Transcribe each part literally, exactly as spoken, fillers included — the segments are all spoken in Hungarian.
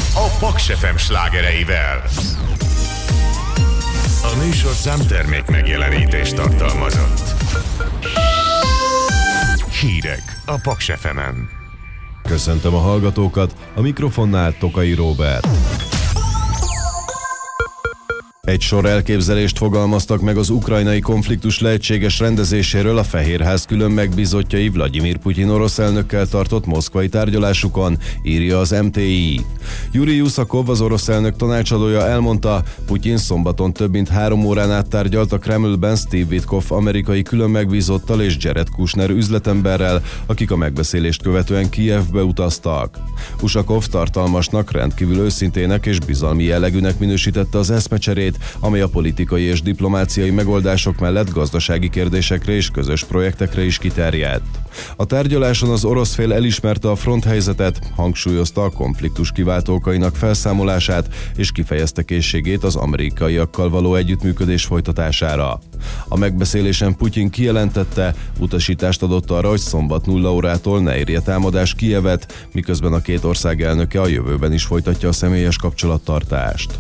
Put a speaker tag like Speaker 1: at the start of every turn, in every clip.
Speaker 1: a Paks ef em slágereivel. A műsor számtermék megjelenítést tartalmazott. Hírek a Paks ef emen.
Speaker 2: Köszöntöm a hallgatókat, a mikrofonnál Tokai Róbert. Egy sor elképzelést fogalmaztak meg az ukrajnai konfliktus lehetséges rendezéséről a Fehérház külön megbízottjai Vladimir Putyin orosz elnökkel tartott moszkvai tárgyalásukon, írja az em té i. Jurij Uszakov, az orosz elnök tanácsadója elmondta, Putyin szombaton több mint három órán át tárgyalt a Kremlben Steve Witkoff amerikai külön megbízottal és Jared Kushner üzletemberrel, akik a megbeszélést követően Kijevbe utaztak. Uszakov tartalmasnak, rendkívül őszintének és bizalmi jellegűnek minősítette az eszmecserét, amely a politikai és diplomáciai megoldások mellett gazdasági kérdésekre és közös projektekre is kiterjedt. A tárgyaláson az orosz fél elismerte a fronthelyzetet, hangsúlyozta a konfliktus kiváltó okainak felszámolását és kifejezte készségét az amerikaiakkal való együttműködés folytatására. A megbeszélésen Putyin kijelentette, utasítást adott arra, hogy szombat nulla órától ne érje támadás Kijevet, miközben a két ország elnöke a jövőben is folytatja a személyes kapcsolattartást.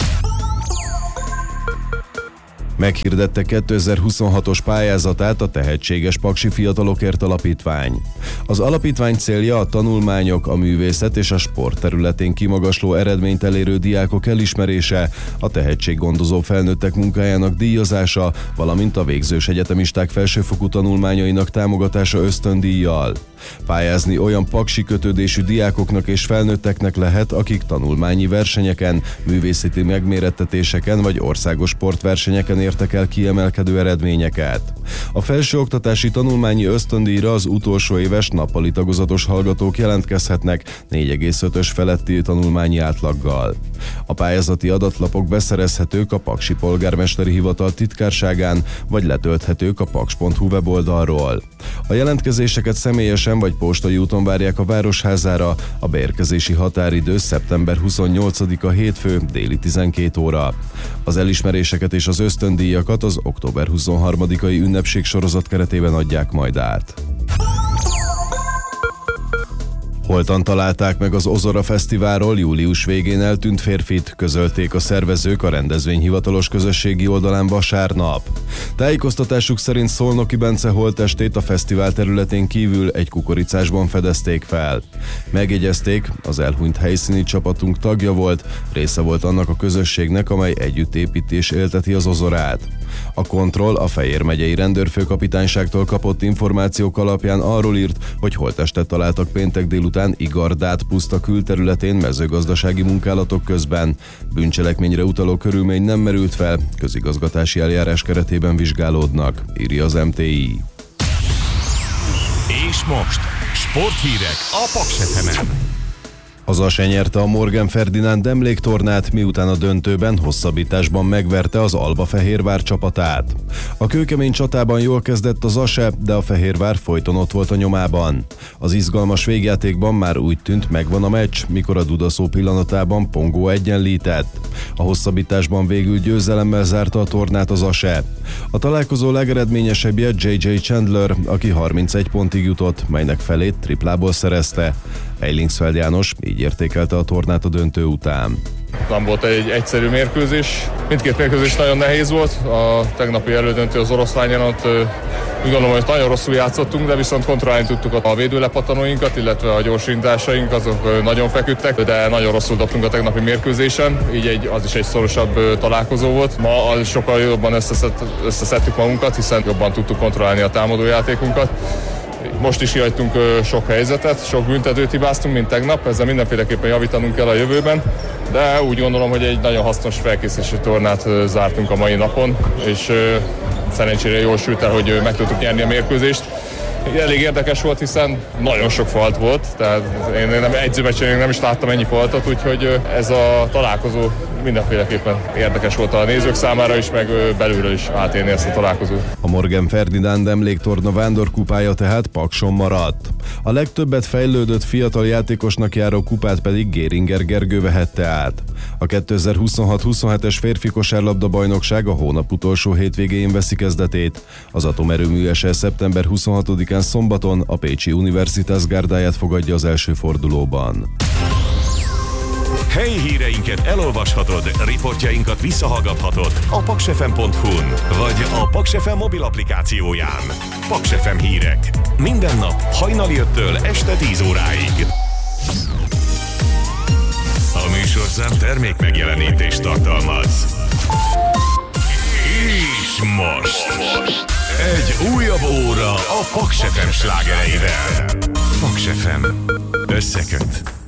Speaker 2: Meghirdette kétezer-huszonhatos pályázatát a Tehetséges Paksi Fiatalokért Alapítvány. Az alapítvány célja a tanulmányok, a művészet és a sport területén kimagasló eredményt elérő diákok elismerése, a tehetséggondozó felnőttek munkájának díjazása, valamint a végzős egyetemisták felsőfokú tanulmányainak támogatása ösztöndíjjal. Pályázni olyan paksi kötődésű diákoknak és felnőtteknek lehet, akik tanulmányi versenyeken, művészeti megmérettetéseken vagy országos sportversenyeken értek el kiemelkedő eredményeket. A felsőoktatási tanulmányi ösztöndíjra az utolsó éves nappali tagozatos hallgatók jelentkezhetnek négy egész ötös feletti tanulmányi átlaggal. A pályázati adatlapok beszerezhetők a Paksi Polgármesteri Hivatal titkárságán, vagy letölthetők a paks pont hu weboldalról. A jelentkezéseket személyesen vagy postai úton várják a Városházára, a beérkezési határidő szeptember huszonnyolcadika hétfő déli tizenkét óra. Az elismeréseket és az ösztöndíjakat az október huszonharmadikai ünnepség sorozat keretében adják majd át. Holtan találták meg az Ozora Fesztiválról július végén eltűnt férfit, közölték a szervezők a rendezvény hivatalos közösségi oldalán vasárnap. Tájékoztatásuk szerint Szolnoki Bence holttestét a fesztivál területén kívül egy kukoricásban fedezték fel. Megjegyezték, az elhunyt helyszíni csapatunk tagja volt, része volt annak a közösségnek, amely együtt építi és élteti az Ozorát. A Kontroll a Fejér megyei rendőrfőkapitányságtól kapott információk alapján arról írt, hogy holttestet találtak péntek délután Igardát puszta külterületén mezőgazdasági munkálatok közben. Bűncselekményre utaló körülmény nem merült fel, közigazgatási eljárás keretében vizsgálódnak, írja az em té i.
Speaker 1: És most sporthírek a Paks ef emen.
Speaker 2: Az Ase nyerte a Morgan Ferdinánd emléktornát, miután a döntőben hosszabbításban megverte az Albafehérvár csapatát. A kőkemény csatában jól kezdett az Ase, de a Fehérvár folyton ott volt a nyomában. Az izgalmas végjátékban már úgy tűnt, megvan a meccs, mikor a dudaszó pillanatában Pongó egyenlített. A hosszabbításban végül győzelemmel zárta a tornát az Ase. A találkozó legeredményesebbje jé jé Chandler, aki harmincegy pontig jutott, melynek felét triplából szerezte. Eilingsfeld János így értékelte a tornát a döntő után.
Speaker 3: Nem volt egy egyszerű mérkőzés. Mindkét mérkőzés nagyon nehéz volt. A tegnapi elődöntő az oroszlányon ott úgy gondolom, hogy nagyon rosszul játszottunk, de viszont kontrollálni tudtuk a védőlepattanóinkat, illetve a gyorsintásaink, azok nagyon feküdtek, de nagyon rosszul dobtunk a tegnapi mérkőzésen, így egy, az is egy szorosabb találkozó volt. Ma sokkal jobban összeszed, összeszedtük magunkat, hiszen jobban tudtuk kontrollálni a támadójátékunkat. Most is kihagytunk sok helyzetet, sok büntetőt hibáztunk, mint tegnap, ezzel mindenféleképpen javítanunk kell a jövőben, de úgy gondolom, hogy egy nagyon hasznos felkészülési tornát zártunk a mai napon, és szerencsére jól sült el, hogy meg tudtuk nyerni a mérkőzést. Elég érdekes volt, hiszen nagyon sok falt volt, tehát én nem, edzőmeccsén nem is láttam ennyi faltot, úgyhogy ez a találkozó mindenféleképpen érdekes volt a nézők számára is, meg belülről is átélni ezt a találkozót.
Speaker 2: A Morgan Ferdinánd emléktorna vándorkupája tehát Pakson maradt. A legtöbbet fejlődött fiatal játékosnak járó kupát pedig Géringer Gergő vehette át. A kétezer-huszonhat huszonhetes férfi kosárlabda bajnokság a hónap utolsó hétvégén veszi kezdetét. Az Atomerőmű es e szeptember huszonhatodikán szombaton a Pécsi Universitas gárdáját fogadja az első fordulóban.
Speaker 1: Helyi híreinket elolvashatod, riportjainkat visszahallgathatod a paksfm pont hu-n vagy a Paks ef em mobil applikációján. Paks ef em hírek. Minden nap hajnali öttől este tíz óráig. A műsorszám termék megjelenítést tartalmaz. És most egy újabb óra a Paks ef em slágereivel. Paks ef em összeköt,